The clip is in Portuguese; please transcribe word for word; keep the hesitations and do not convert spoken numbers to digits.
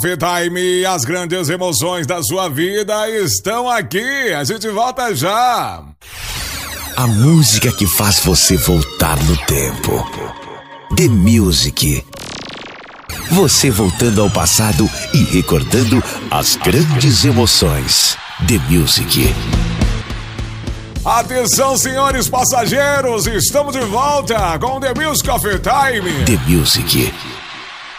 Coffee Time, as grandes emoções da sua vida estão aqui. A gente volta já. A música que faz você voltar no tempo. The Music. Você voltando ao passado e recordando as grandes emoções. The Music. Atenção, senhores passageiros, estamos de volta com The Music Coffee Time. The Music.